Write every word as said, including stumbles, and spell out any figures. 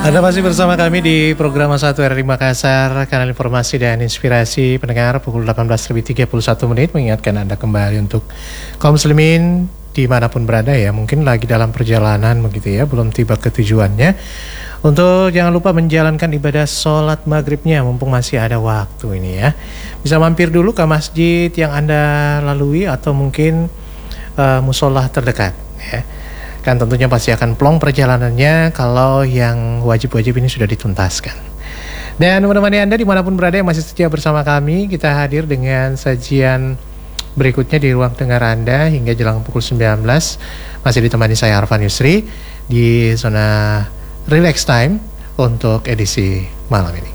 Anda masih bersama kami di program satu R R I Makassar, kanal informasi dan inspirasi pendengar pukul delapan belas lebih tiga puluh satu menit. Mengingatkan Anda kembali untuk kaum muslimin dimanapun berada ya, mungkin lagi dalam perjalanan begitu ya, belum tiba ke tujuannya, untuk jangan lupa menjalankan ibadah sholat maghribnya mumpung masih ada waktu ini ya. Bisa mampir dulu ke masjid yang Anda lalui atau mungkin uh, musola terdekat ya. Kan tentunya pasti akan plong perjalanannya kalau yang wajib-wajib ini sudah dituntaskan. Dan menemani Anda dimanapun berada yang masih setia bersama kami, kita hadir dengan sajian berikutnya di ruang dengar Anda hingga jelang pukul sembilan belas. Masih ditemani saya Arfan Yusri di zona Relax Time untuk edisi malam ini.